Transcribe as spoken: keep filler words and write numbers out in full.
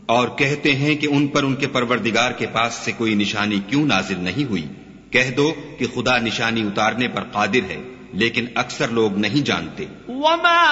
और कहते हैं कि उन पर उनके परवरदिगार के पास से कोई निशानी क्यों नाजिल नहीं हुई। कह दो कि खुदा निशानी उतारने पर कादिर है, लेकिन अक्सर लोग नहीं जानते।